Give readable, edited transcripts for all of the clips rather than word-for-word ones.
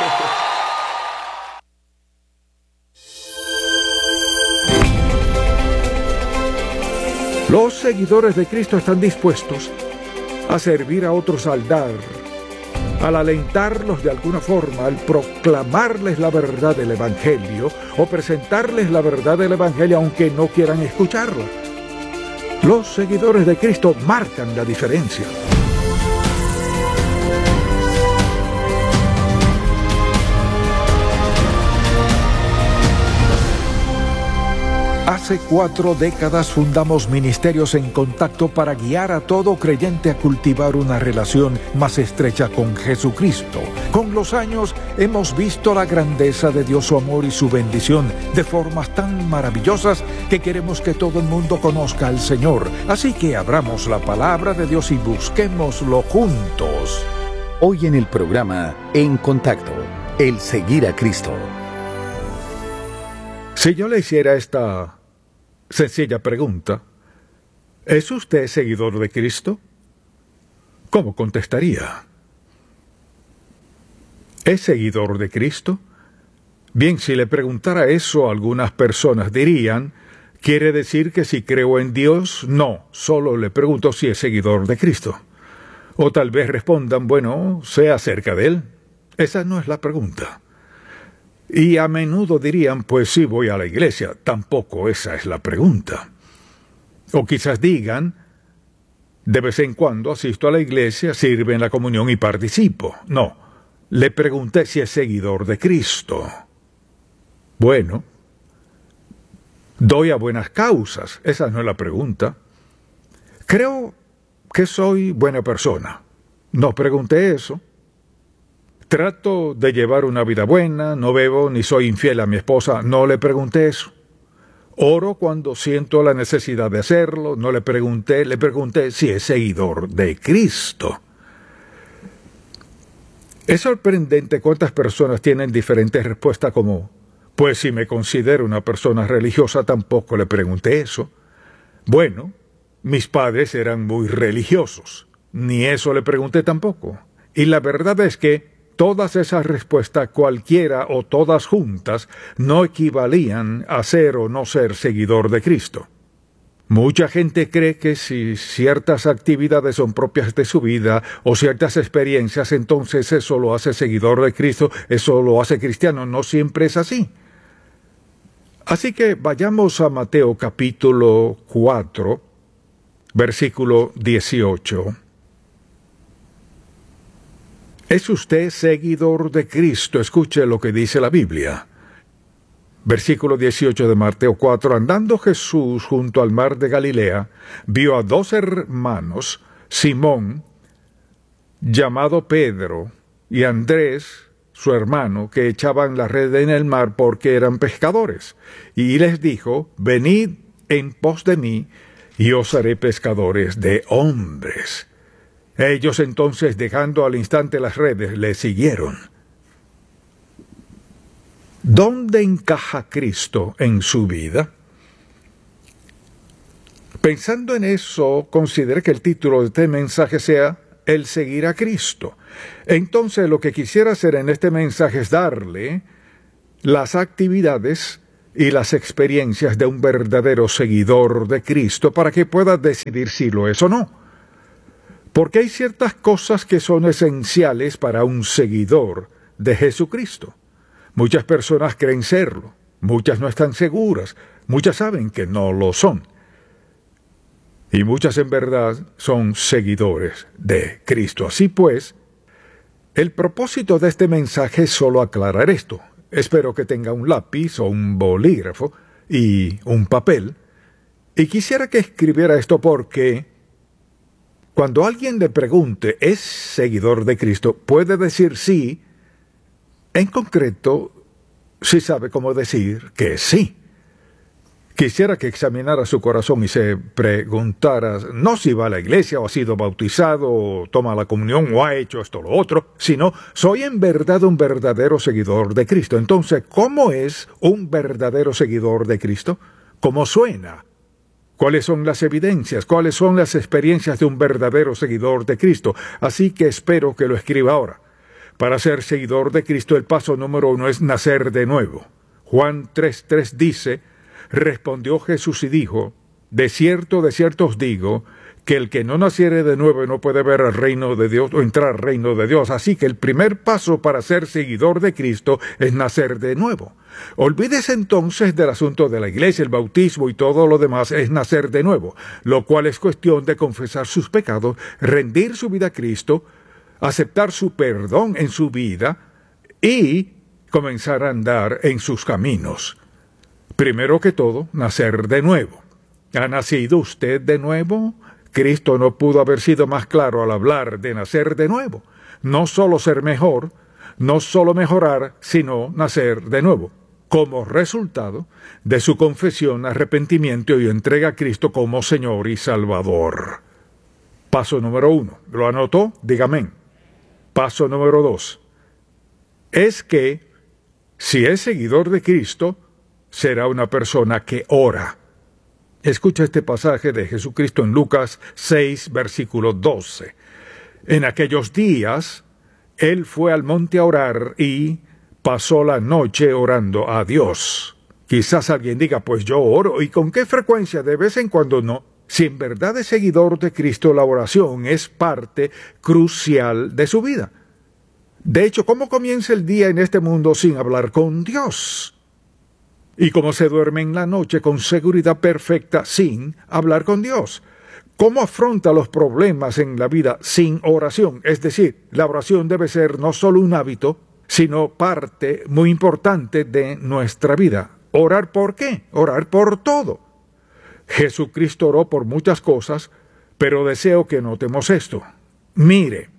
Los seguidores de Cristo están dispuestos a servir a otros al dar, al alentarlos de alguna forma, al proclamarles la verdad del Evangelio o presentarles la verdad del Evangelio aunque no quieran escucharla. Los seguidores de Cristo marcan la diferencia. Hace 4 décadas fundamos Ministerios en Contacto para guiar a todo creyente a cultivar una relación más estrecha con Jesucristo. Con los años hemos visto la grandeza de Dios, su amor y su bendición de formas tan maravillosas que queremos que todo el mundo conozca al Señor. Así que abramos la palabra de Dios y busquémoslo juntos. Hoy en el programa En Contacto, el seguir a Cristo. Si yo le hiciera esta sencilla pregunta, ¿es usted seguidor de Cristo? ¿Cómo contestaría? ¿Es seguidor de Cristo? Bien, si le preguntara eso, algunas personas dirían, ¿quiere decir que si creo en Dios? No, solo le pregunto si es seguidor de Cristo. O tal vez respondan, bueno, sé acerca de Él. Esa no es la pregunta. Y a menudo dirían, pues sí, voy a la iglesia. Tampoco esa es la pregunta. O quizás digan, de vez en cuando asisto a la iglesia, sirve en la comunión y participo. No, le pregunté si es seguidor de Cristo. Bueno, doy a buenas causas. Esa no es la pregunta. Creo que soy buena persona. No pregunté eso. Trato de llevar una vida buena, no bebo ni soy infiel a mi esposa, no le pregunté eso. Oro cuando siento la necesidad de hacerlo, no le pregunté si es seguidor de Cristo. Es sorprendente cuántas personas tienen diferentes respuestas como, pues si me considero una persona religiosa tampoco le pregunté eso. Bueno, mis padres eran muy religiosos, ni eso le pregunté tampoco. Y la verdad es que todas esas respuestas, cualquiera o todas juntas, no equivalían a ser o no ser seguidor de Cristo. Mucha gente cree que si ciertas actividades son propias de su vida o ciertas experiencias, entonces eso lo hace seguidor de Cristo, eso lo hace cristiano. No siempre es así. Así que vayamos a Mateo capítulo 4, versículo 18. ¿Es usted seguidor de Cristo? Escuche lo que dice la Biblia. Versículo 18 de Mateo 4. Andando Jesús junto al mar de Galilea, vio a 2 hermanos, Simón, llamado Pedro, y Andrés, su hermano, que echaban la red en el mar porque eran pescadores. Y les dijo, venid en pos de mí, y os haré pescadores de hombres. Ellos entonces, dejando al instante las redes, le siguieron. ¿Dónde encaja Cristo en su vida? Pensando en eso, considere que el título de este mensaje sea El seguir a Cristo. Entonces, lo que quisiera hacer en este mensaje es darle las actividades y las experiencias de un verdadero seguidor de Cristo para que pueda decidir si lo es o no. Porque hay ciertas cosas que son esenciales para un seguidor de Jesucristo. Muchas personas creen serlo, muchas no están seguras, muchas saben que no lo son. Y muchas en verdad son seguidores de Cristo. Así pues, el propósito de este mensaje es solo aclarar esto. Espero que tenga un lápiz o un bolígrafo y un papel. Y quisiera que escribiera esto porque cuando alguien le pregunte, ¿es seguidor de Cristo?, puede decir sí. En concreto, sí sabe cómo decir que sí. Quisiera que examinara su corazón y se preguntara, no si va a la iglesia o ha sido bautizado o toma la comunión o ha hecho esto o lo otro, sino, ¿soy en verdad un verdadero seguidor de Cristo? Entonces, ¿cómo es un verdadero seguidor de Cristo? ¿Cómo suena? ¿Cuáles son las evidencias? ¿Cuáles son las experiencias de un verdadero seguidor de Cristo? Así que espero que lo escriba ahora. Para ser seguidor de Cristo, el paso número 1 es nacer de nuevo. Juan 3:3 dice, respondió Jesús y dijo, de cierto os digo, que el que no naciere de nuevo no puede ver el reino de Dios o entrar al reino de Dios. Así que el primer paso para ser seguidor de Cristo es nacer de nuevo. Olvídese entonces del asunto de la iglesia, el bautismo y todo lo demás es nacer de nuevo, lo cual es cuestión de confesar sus pecados, rendir su vida a Cristo, aceptar su perdón en su vida y comenzar a andar en sus caminos. Primero que todo, nacer de nuevo. ¿Ha nacido usted de nuevo? Cristo no pudo haber sido más claro al hablar de nacer de nuevo. No solo ser mejor, no solo mejorar, sino nacer de nuevo, como resultado de su confesión, arrepentimiento y entrega a Cristo como Señor y Salvador. Paso número 1. ¿Lo anotó? Diga amén. Paso número 2. Es que, si es seguidor de Cristo, será una persona que ora. Escucha este pasaje de Jesucristo en Lucas 6, versículo 12. En aquellos días, él fue al monte a orar y pasó la noche orando a Dios. Quizás alguien diga, pues yo oro, ¿y con qué frecuencia? De vez en cuando no. Si en verdad es seguidor de Cristo, la oración es parte crucial de su vida. De hecho, ¿cómo comienza el día en este mundo sin hablar con Dios? ¿Y cómo se duerme en la noche con seguridad perfecta sin hablar con Dios? ¿Cómo afronta los problemas en la vida sin oración? Es decir, la oración debe ser no solo un hábito, sino parte muy importante de nuestra vida. ¿Orar por qué? Orar por todo. Jesucristo oró por muchas cosas, pero deseo que notemos esto. Mire,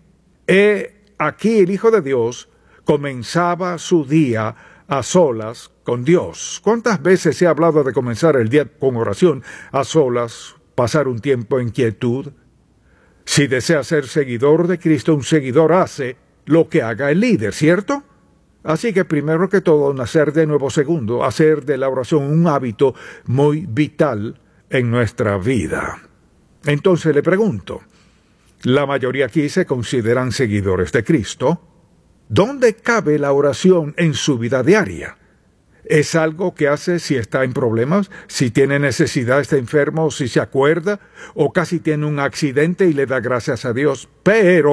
aquí el Hijo de Dios comenzaba su día a solas con Dios. ¿Cuántas veces se ha hablado de comenzar el día con oración, a solas, pasar un tiempo en quietud? Si desea ser seguidor de Cristo, un seguidor hace lo que haga el líder, ¿cierto? Así que primero que todo, nacer de nuevo. Segundo, hacer de la oración un hábito muy vital en nuestra vida. Entonces le pregunto, la mayoría aquí se consideran seguidores de Cristo. ¿Dónde cabe la oración en su vida diaria? ¿Es algo que hace si está en problemas, si tiene necesidad, está enfermo, si se acuerda, o casi tiene un accidente y le da gracias a Dios? Pero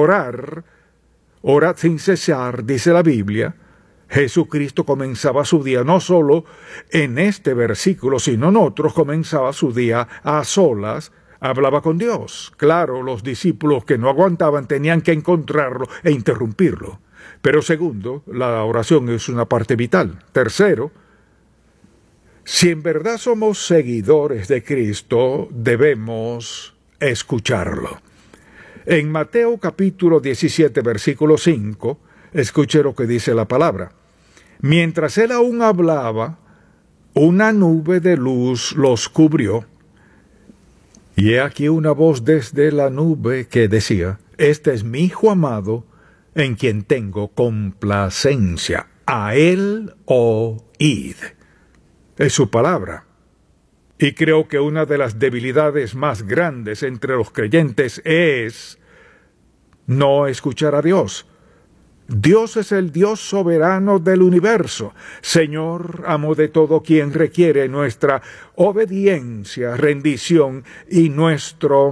orad sin cesar, dice la Biblia. Jesucristo comenzaba su día no solo en este versículo, sino en otros, comenzaba su día a solas, hablaba con Dios. Claro, los discípulos que no aguantaban tenían que encontrarlo e interrumpirlo. Pero segundo, la oración es una parte vital. Tercero, si en verdad somos seguidores de Cristo, debemos escucharlo. En Mateo capítulo 17, versículo 5, escuche lo que dice la palabra. Mientras él aún hablaba, una nube de luz los cubrió. Y he aquí una voz desde la nube que decía, este es mi Hijo amado, en quien tengo complacencia. A él oíd. Es su palabra. Y creo que una de las debilidades más grandes entre los creyentes es no escuchar a Dios. Dios es el Dios soberano del universo, Señor, amo de todo, quien requiere nuestra obediencia, rendición y nuestro